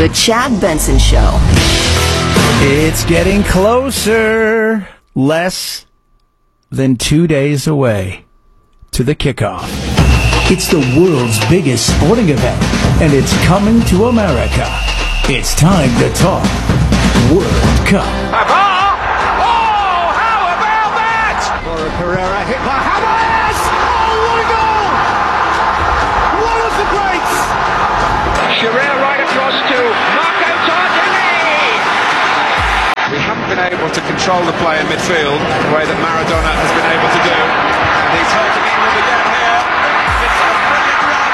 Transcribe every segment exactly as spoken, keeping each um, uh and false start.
The Chad Benson Show. It's getting closer. Less than two days away to the kickoff. It's the world's biggest sporting event, and it's coming to America. It's time to talk World Cup. Oh, how about that? Laura Pereira hit by Hamas. Oh, what a goal! One of the greats. Shearer right across to Marco Tardini. We haven't been able to control the play in midfield the way that Maradona has been able to do. And he's hurting England again here. It's a brilliant run.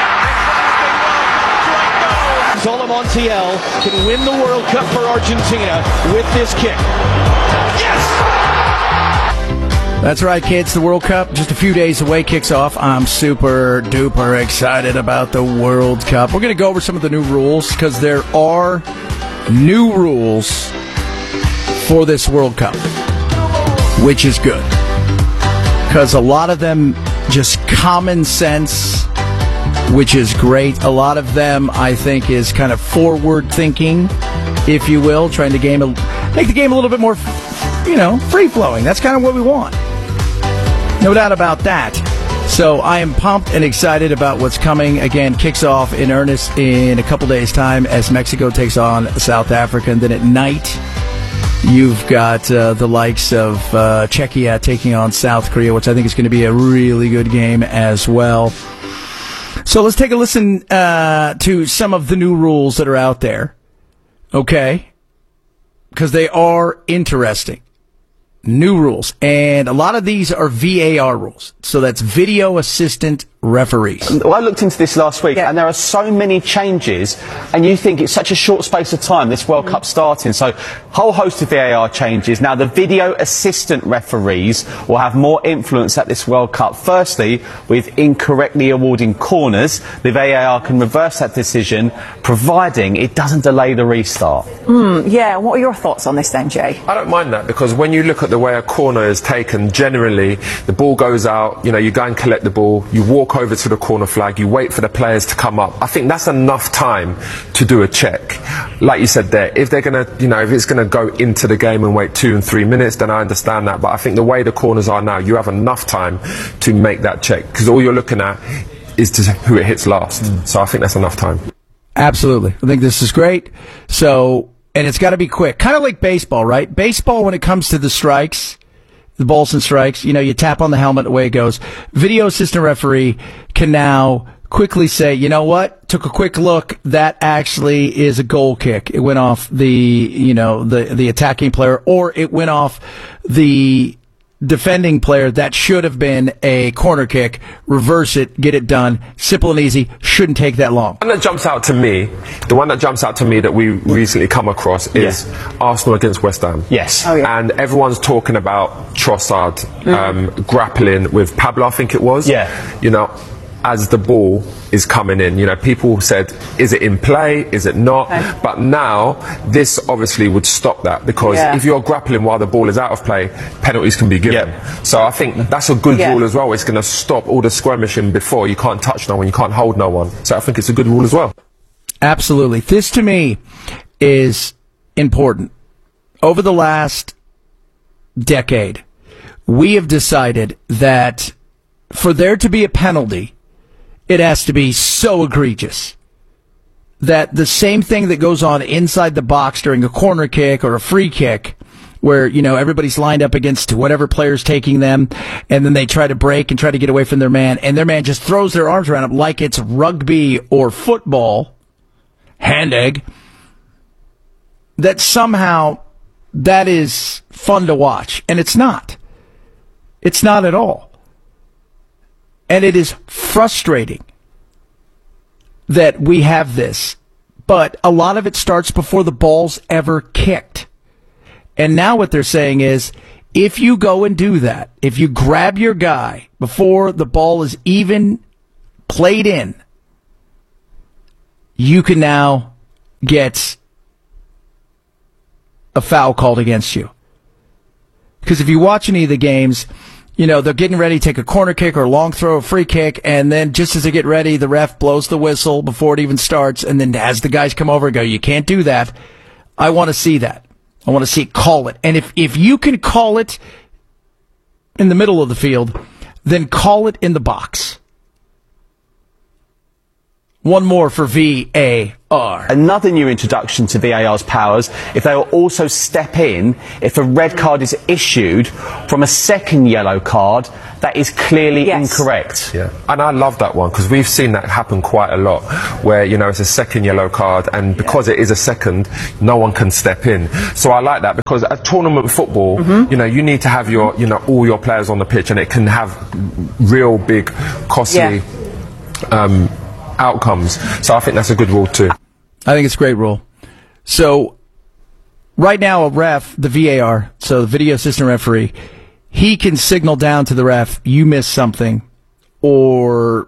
It's Zola Montiel can win the World Cup for Argentina with this kick. Yes! That's right, kids. The World Cup, just a few days away, kicks off. I'm super duper excited about the World Cup. We're going to go over some of the new rules because there are new rules for this World Cup, which is good. Because a lot of them just common sense, which is great. A lot of them, I think, is kind of forward thinking, if you will, trying to game a, make the game a little bit more, you know, free-flowing. That's kind of what we want. No doubt about that. So I am pumped and excited about what's coming. Again, kicks off in earnest in a couple days' time as Mexico takes on South Africa. And then at night, you've got uh, the likes of uh, Czechia taking on South Korea, which I think is going to be a really good game as well. So let's take a listen uh, to some of the new rules that are out there. Okay? Because they are interesting. New rules. And a lot of these are V A R rules. So that's video assistant referees. Well, I looked into this last week, yeah. and there are so many changes, and you think it's such a short space of time, this World Cup starting. So, whole host of V A R changes. Now, the video assistant referees will have more influence at this World Cup. Firstly, with incorrectly awarding corners, the V A R can reverse that decision, providing it doesn't delay the restart. Mm, yeah, what are your thoughts on this then, Jay? I don't mind that, because when you look at the way a corner is taken, generally, the ball goes out, you know, you go and collect the ball, you walk over to the corner flag, you wait for the players to come up. I think that's enough time to do a check. Like you said there, if they're going to, you know, if it's going to go into the game and wait two and three minutes, then I understand that. But I think the way the corners are now, you have enough time to make that check, because all you're looking at is to who it hits last. Mm. So I think that's enough time. Absolutely. I think this is great. So, and it's got to be quick. Kind of like baseball, right? Baseball, when it comes to the strikes, the balls and strikes, you know, you tap on the helmet, away it goes. Video assistant referee can now quickly say, you know what, took a quick look, that actually is a goal kick. It went off the, you know, the, the attacking player, or it went off the defending player. That should have been a corner kick. Reverse it, get it done. Simple and easy. Shouldn't take that long. The one that jumps out to me, the one that jumps out to me that we recently come across is yeah. Arsenal against West Ham. Yes. Oh, yeah. And everyone's talking about Trossard mm. um, grappling with Pablo, I think it was. Yeah. You know, as the ball is coming in, you know, people said, is it in play, is it not? Okay. But now, this obviously would stop that, because yeah. if you're grappling while the ball is out of play, penalties can be given. Yeah. So I think that's a good yeah. rule as well. It's going to stop all the skirmishing before. You can't touch no one, you can't hold no one. So I think it's a good rule as well. Absolutely. This, to me, is important. Over the last decade, we have decided that for there to be a penalty, it has to be so egregious that the same thing that goes on inside the box during a corner kick or a free kick, where, you know, everybody's lined up against whatever player's taking them, and then they try to break and try to get away from their man, and their man just throws their arms around them like it's rugby or football, hand egg, that somehow that is fun to watch. And it's not. It's not at all. And it is frustrating that we have this. But a lot of it starts before the ball's ever kicked. And now what they're saying is, if you go and do that, if you grab your guy before the ball is even played in, you can now get a foul called against you. Because if you watch any of the games, You know, they're getting ready to take a corner kick or a long throw, a free kick, and then just as they get ready, the ref blows the whistle before it even starts, and then as the guys come over and go, you can't do that. I want to see that. I want to see call it. And if, if you can call it in the middle of the field, then call it in the box. One more for V A R. Another new introduction to V A R's powers, if they will also step in if a red card is issued from a second yellow card that is clearly yes. incorrect. Yeah, and I love that one because we've seen that happen quite a lot where, you know, it's a second yellow card and because yeah. it is a second, no one can step in. So I like that because at tournament football, mm-hmm. you know, you need to have your, you know, all your players on the pitch and it can have real big, costly yeah. um, outcomes. So I think that's a good rule too. I think it's a great rule. So right now a ref, the V A R, so the video assistant referee, he can signal down to the ref, you missed something, or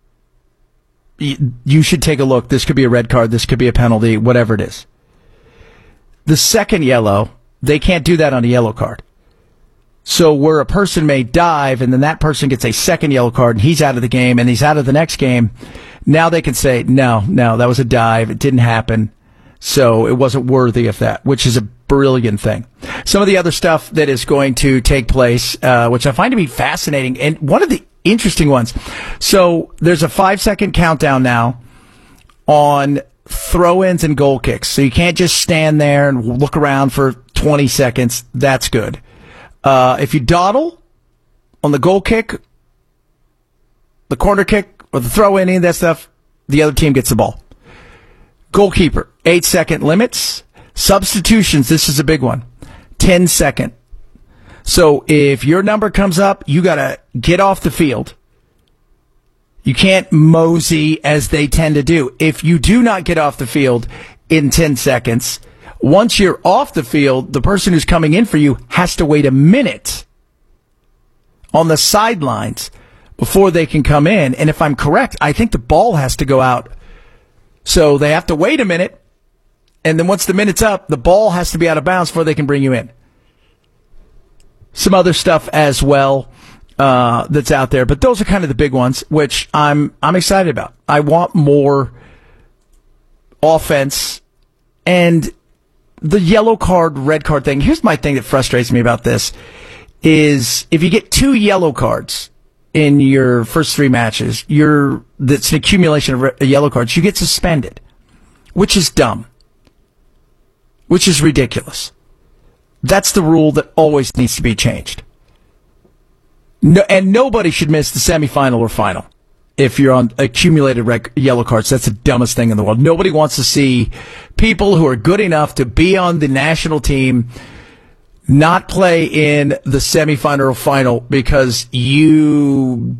you should take a look. This could be a red card, this could be a penalty, whatever it is. The second yellow, they can't do that on a yellow card. So where a person may dive and then that person gets a second yellow card and he's out of the game and he's out of the next game, now they can say, no, no, that was a dive. It didn't happen. So it wasn't worthy of that, which is a brilliant thing. Some of the other stuff that is going to take place, uh, which I find to be fascinating, and one of the interesting ones. So there's a five second countdown now on throw-ins and goal kicks. So you can't just stand there and look around for twenty seconds. That's good. Uh, if you dawdle on the goal kick, the corner kick, or the throw-in, any of that stuff, the other team gets the ball. Goalkeeper, eight second limits. Substitutions, this is a big one. ten second. So if your number comes up, you gotta get off the field. You can't mosey as they tend to do. If you do not get off the field in ten seconds, once you're off the field, the person who's coming in for you has to wait a minute on the sidelines before they can come in. And if I'm correct, I think the ball has to go out. So they have to wait a minute, and then once the minute's up, the ball has to be out of bounds before they can bring you in. Some other stuff as well uh, that's out there, but those are kind of the big ones, which I'm I'm excited about. I want more offense, and the yellow card, red card thing. Here's my thing that frustrates me about this is if you get two yellow cards in your first three matches, you're, that's an accumulation of re- yellow cards, you get suspended, which is dumb, which is ridiculous. That's the rule that always needs to be changed. No, and nobody should miss the semifinal or final if you're on accumulated rec- yellow cards. That's the dumbest thing in the world. Nobody wants to see people who are good enough to be on the national team not play in the semifinal or final because you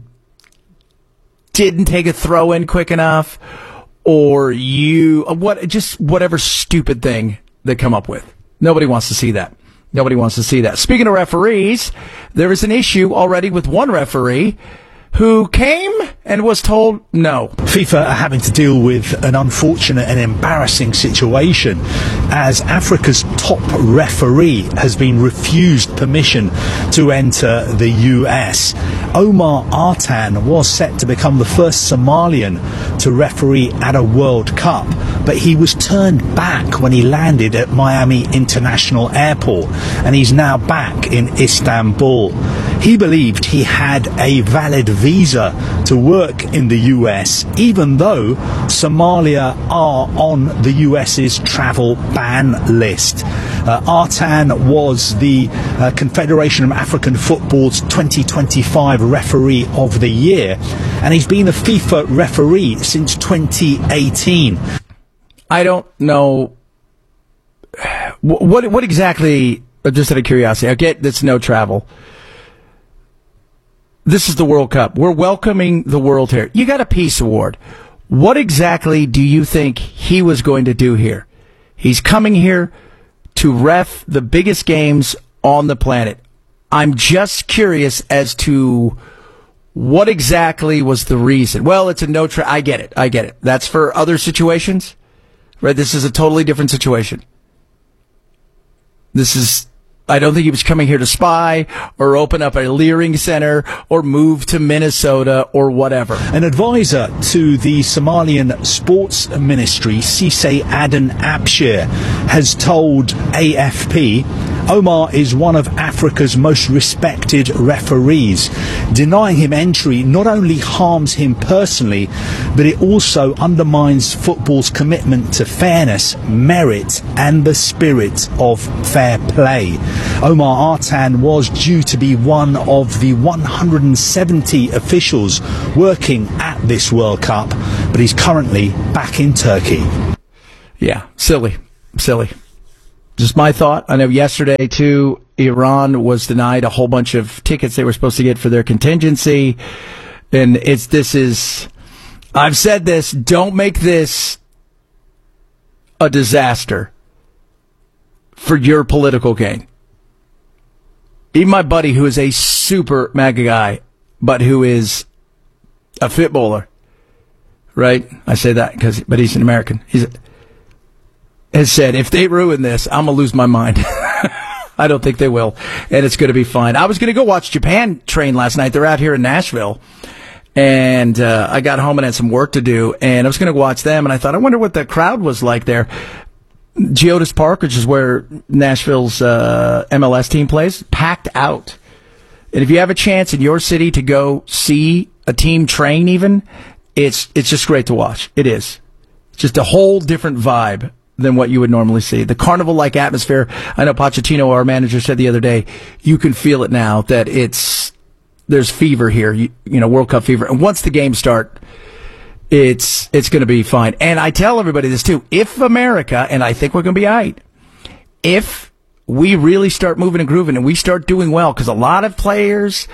didn't take a throw in quick enough, or you what just whatever stupid thing they come up with. Nobody wants to see that. Nobody wants to see that. Speaking of referees, there is an issue already with one referee who came and was told no. FIFA are having to deal with an unfortunate and embarrassing situation as Africa's top referee has been refused permission to enter the U S. Omar Artan was set to become the first Somalian to referee at a World Cup, but he was turned back when he landed at Miami International Airport, and he's now back in Istanbul. He believed he had a valid visa to work in the U S, even though Somalia are on the U S's travel ban list. Uh, Artan was the uh, Confederation of African Football's twenty twenty-five Referee of the Year, and he's been a FIFA referee since twenty eighteen. I don't know what what, what exactly, just out of curiosity, I get that's no travel. This is the World Cup. We're welcoming the world here. You got a peace award. What exactly do you think he was going to do here? He's coming here to ref the biggest games on the planet. I'm just curious as to what exactly was the reason. Well, it's a no tra- I get it. I get it. That's for other situations, right? This is a totally different situation. This is I don't think he was coming here to spy or open up a Leering Center or move to Minnesota or whatever. An advisor to the Somalian Sports Ministry, Sise Adan Abshir, has told A F P Omar is one of Africa's most respected referees. Denying him entry not only harms him personally, but it also undermines football's commitment to fairness, merit and the spirit of fair play. Omar Artan was due to be one of the one hundred seventy officials working at this World Cup, but he's currently back in Turkey. Yeah, silly, silly. Just my thought. I know yesterday, too, Iran was denied a whole bunch of tickets they were supposed to get for their contingency. And it's, this is, I've said this, don't make this a disaster for your political gain. Even my buddy, who is a super MAGA guy, but who is a footballer, right? I say that because, but he's an American. He's a, has said, if they ruin this, I'm going to lose my mind. I don't think they will, and it's going to be fine. I was going to go watch Japan train last night. They're out here in Nashville, and uh, I got home and had some work to do, and I was going to watch them, and I thought, I wonder what the crowd was like there. Geodis Park, which is where Nashville's uh, M L S team plays, packed out. And if you have a chance in your city to go see a team train even, it's it's just great to watch. It is. It's just a whole different vibe than what you would normally see. The carnival-like atmosphere. I know Pochettino, our manager, said the other day, you can feel it now that it's, there's fever here, you, you know, World Cup fever. And once the games start, it's, it's going to be fine. And I tell everybody this too. If America, and I think we're going to be all right, if we really start moving and grooving and we start doing well, because a lot of players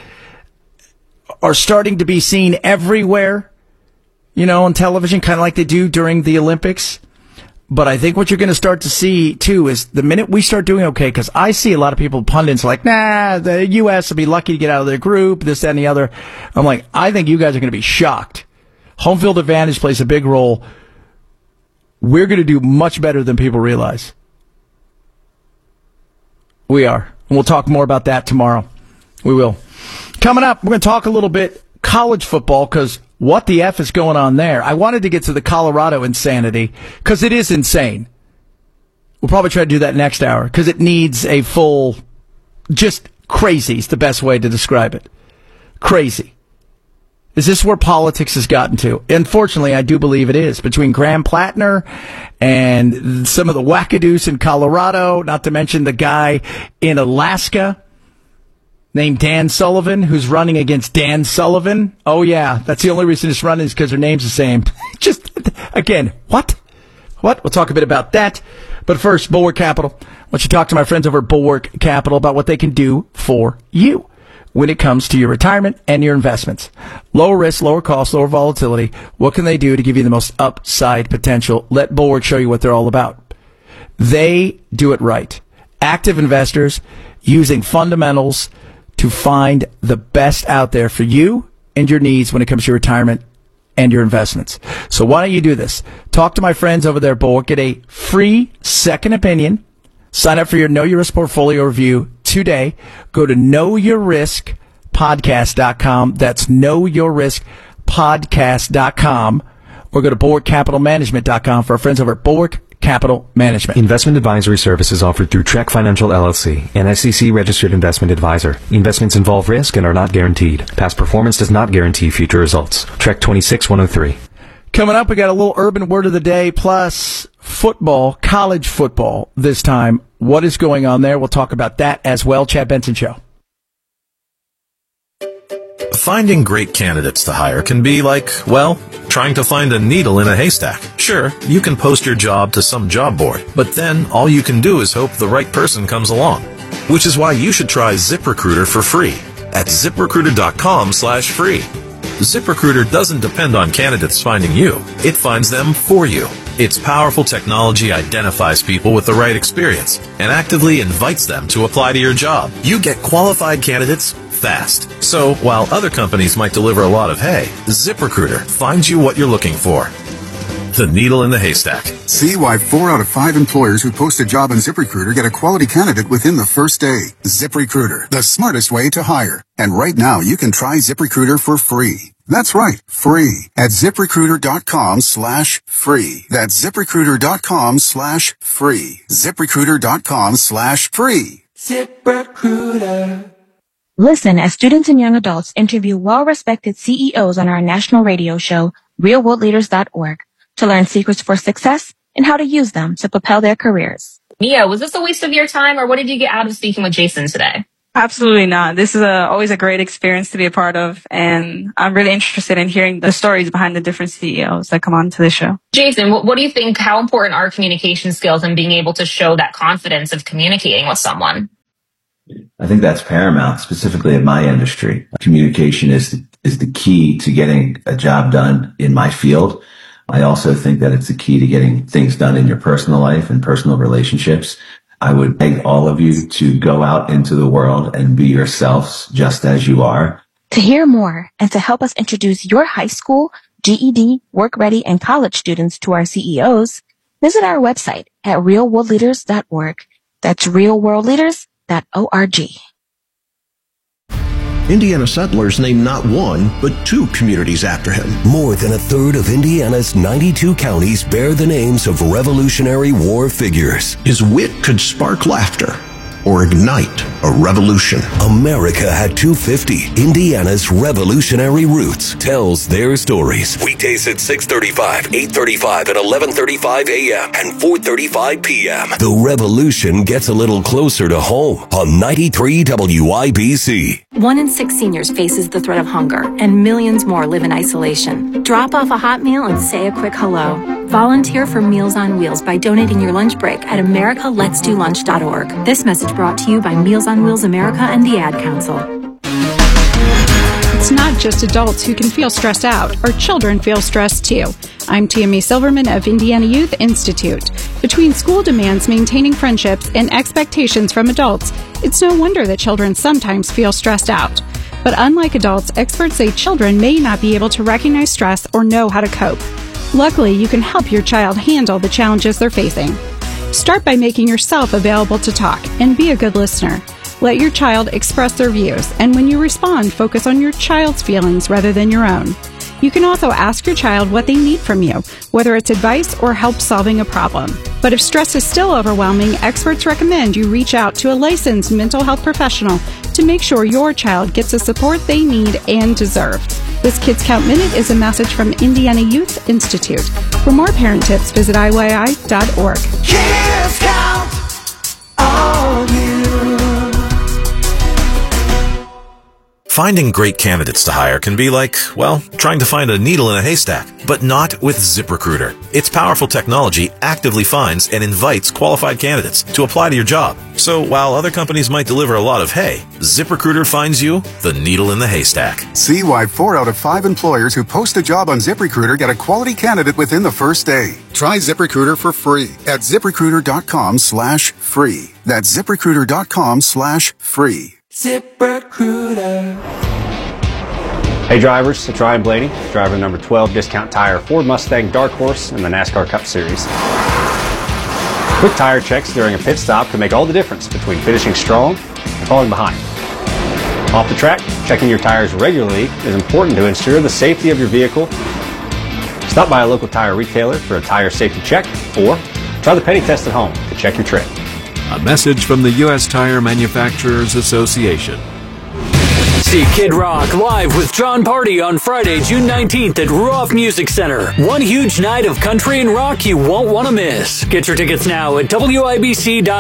are starting to be seen everywhere, you know, on television, kind of like they do during the Olympics. But I think what you're going to start to see, too, is the minute we start doing okay, because I see a lot of people, pundits, like, nah, the U S will be lucky to get out of their group, this, that, and the other. I'm like, I think you guys are going to be shocked. Home field advantage plays a big role. We're going to do much better than people realize. We are. And we'll talk more about that tomorrow. We will. Coming up, we're going to talk a little bit college football, because what the F is going on there? I wanted to get to the Colorado insanity, because it is insane. We'll probably try to do that next hour, because it needs a full, just crazy is the best way to describe it. Crazy. Is this where politics has gotten to? Unfortunately, I do believe it is. Between Graham Plattner and some of the wackadoos in Colorado, not to mention the guy in Alaska named Dan Sullivan, who's running against Dan Sullivan. Oh, yeah, that's the only reason it's running is because their name's the same. Just, again, what? What? We'll talk a bit about that. But first, Bulwark Capital. I want you to talk to my friends over at Bulwark Capital about what they can do for you when it comes to your retirement and your investments. Lower risk, lower cost, lower volatility. What can they do to give you the most upside potential? Let Bulwark show you what they're all about. They do it right. Active investors using fundamentals to find the best out there for you and your needs when it comes to your retirement and your investments. So why don't you do this? Talk to my friends over there at Bulwark. Get a free second opinion. Sign up for your Know Your Risk portfolio review today. Go to know your risk podcast dot com. That's know your risk podcast dot com. Or go to bulwark capital management dot com for our friends over at Bulwark Capital Management. Investment advisory services offered through Trek Financial L L C, an S E C-registered investment advisor. Investments involve risk and are not guaranteed. Past performance does not guarantee future results. Trek twenty-six one oh three. Coming up, we got a little urban word of the day, plus football, college football this time. What is going on there? We'll talk about that as well. Chad Benson Show. Finding great candidates to hire can be like, well, trying to find a needle in a haystack. Sure, you can post your job to some job board, but then all you can do is hope the right person comes along. Which is why you should try ZipRecruiter for free at ziprecruiter.com slash free. ZipRecruiter doesn't depend on candidates finding you. It finds them for you. Its powerful technology identifies people with the right experience and actively invites them to apply to your job. You get qualified candidates fast. So, while other companies might deliver a lot of hay, ZipRecruiter finds you what you're looking for. the needle in the haystack. See why four out of five employers who post a job on ZipRecruiter get a quality candidate within the first day. ZipRecruiter, the smartest way to hire. And right now, you can try ZipRecruiter for free. That's right, free at ZipRecruiter.com slash free. That's ZipRecruiter.com slash free. ZipRecruiter.com slash free. ZipRecruiter. Listen as students and young adults interview well-respected C E Os on our national radio show, real world leaders dot org, to learn secrets for success and how to use them to propel their careers. Mia, was this a waste of your time, or what did you get out of speaking with Jason today? Absolutely not. This is a, always a great experience to be a part of, and I'm really interested in hearing the stories behind the different C E Os that come on to the show. Jason, what, what do you think, how important are communication skills and being able to show that confidence of communicating with someone? I think that's paramount, specifically in my industry. Communication is the, is the key to getting a job done in my field. I also think that it's the key to getting things done in your personal life and personal relationships. I would beg all of you to go out into the world and be yourselves just as you are. To hear more and to help us introduce your high school, G E D, work ready, and college students to our C E Os, visit our website at real world leaders dot org. That's real world leaders dot org. Indiana settlers named not one, but two communities after him. More than a third of Indiana's ninety-two counties bear the names of Revolutionary War figures. His wit could spark laughter or ignite a revolution. America had two fifty. Indiana's Revolutionary Roots tells their stories. Weekdays at six thirty-five, eight thirty-five, and eleven thirty-five a.m. and four thirty-five p.m. The revolution gets a little closer to home on ninety-three W I B C. One in six seniors faces the threat of hunger, and millions more live in isolation. Drop off a hot meal and say a quick hello. Volunteer for Meals on Wheels by donating your lunch break at america lets do lunch dot org. This message brought to you by Meals on Wheels America and the Ad Council. It's not just adults who can feel stressed out, or children feel stressed too. I'm Tammy Silverman of Indiana Youth Institute. Between school demands, maintaining friendships, and expectations from adults, it's no wonder that children sometimes feel stressed out. But unlike adults, experts say children may not be able to recognize stress or know how to cope. Luckily, you can help your child handle the challenges they're facing. Start by making yourself available to talk and be a good listener. Let your child express their views, and when you respond, focus on your child's feelings rather than your own. You can also ask your child what they need from you, whether it's advice or help solving a problem. But if stress is still overwhelming, experts recommend you reach out to a licensed mental health professional to make sure your child gets the support they need and deserve. This Kids Count Minute is a message from Indiana Youth Institute. For more parent tips, visit I Y I dot org. Kids count on you. Finding great candidates to hire can be like, well, trying to find a needle in a haystack, but not with ZipRecruiter. Its powerful technology actively finds and invites qualified candidates to apply to your job. So while other companies might deliver a lot of hay, ZipRecruiter finds you the needle in the haystack. See why four out of five employers who post a job on ZipRecruiter get a quality candidate within the first day. Try ZipRecruiter for free at ZipRecruiter.com slash free. That's ZipRecruiter.com slash free. ZipRecruiter. Hey drivers, it's Ryan Blaney, driver number twelve Discount Tire Ford Mustang Dark Horse in the NASCAR Cup Series. Quick tire checks during a pit stop can make all the difference between finishing strong and falling behind. Off the track, checking your tires regularly is important to ensure the safety of your vehicle. Stop by a local tire retailer for a tire safety check, or try the Petty Test at home to check your tread. A message from the U S Tire Manufacturers Association. See Kid Rock live with John Party on Friday, June nineteenth at Ruoff Music Center. One huge night of country and rock you won't want to miss. Get your tickets now at W I B C dot com.